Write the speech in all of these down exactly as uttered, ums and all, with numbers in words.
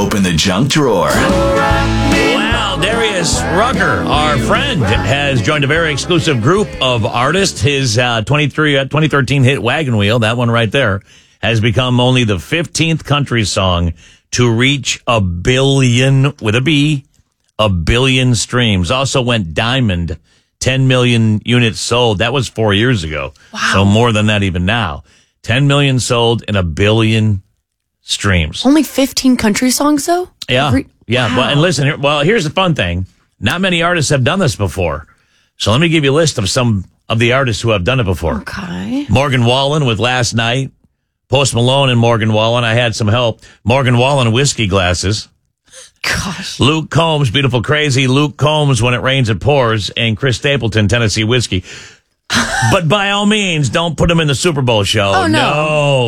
open the junk drawer. Well, Darius Rucker, our friend, has joined a very exclusive group of artists. His uh, twenty-three, uh, twenty thirteen hit Wagon Wheel, that one right there, has become only the fifteenth country song to reach a billion, with a B, a billion streams. Also went diamond, ten million units sold. That was four years ago. Wow. So more than that even now. ten million sold and a billion streams. Only fifteen country songs, though? Yeah. Every- yeah. wow. Well, and listen, here- well, here's the fun thing. Not many artists have done this before. So let me give you a list of some of the artists who have done it before. Okay. Morgan Wallen with Last Night. Post Malone and Morgan Wallen. I had some help. Morgan Wallen, Whiskey Glasses. Gosh. Luke Combs, Beautiful Crazy. Luke Combs, When It Rains, It Pours. And Chris Stapleton, Tennessee Whiskey. But by all means, don't put them in the Super Bowl show. Oh, no. No.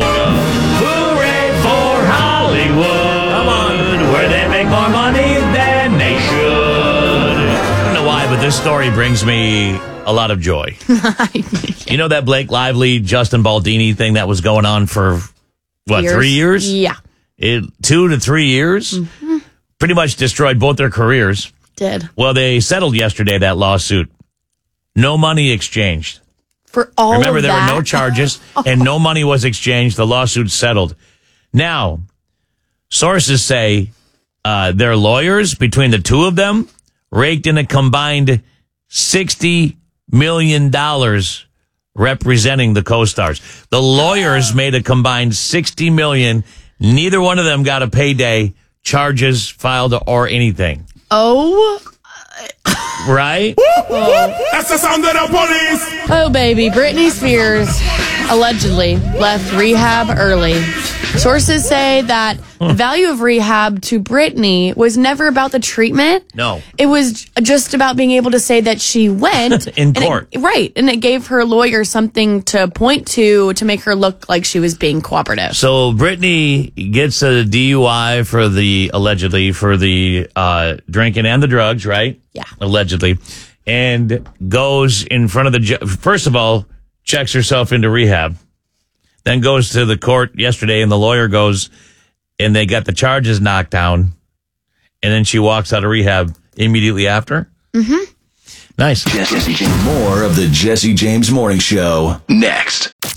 Hooray for Hollywood. Come on. Where they make more money than they should. I don't know why, but this story brings me a lot of joy. You know that Blake Lively, Justin Baldini thing that was going on for, what, Years? three years? Yeah. It, two to three years? Mm-hmm. Pretty much destroyed both their careers. Did. Well, they settled yesterday, that lawsuit. No money exchanged. For all Remember, of there that? were no charges, and no money was exchanged. The lawsuit settled. Now, sources say uh, their lawyers, between the two of them, raked in a combined sixty million dollars representing the co-stars. The lawyers made a combined sixty million dollars. Neither one of them got a payday, charges filed, or anything. Oh. Right? That's the sound of the police. Oh, baby. Britney Spears allegedly left rehab early. Sources say that the value of rehab to Britney was never about the treatment. No. It was just about being able to say that she went. In and it- court. right. And it gave her lawyer something to point to to make her look like she was being cooperative. So Brittany gets a D U I for the, allegedly, for the uh, drinking and the drugs, right? Yeah. Allegedly. And goes in front of the judge. First of all, checks herself into rehab. Then goes to the court yesterday, and the lawyer goes, and they got the charges knocked down. And then she walks out of rehab immediately after. Mm-hmm. Nice. More of the Jesse James Morning Show next.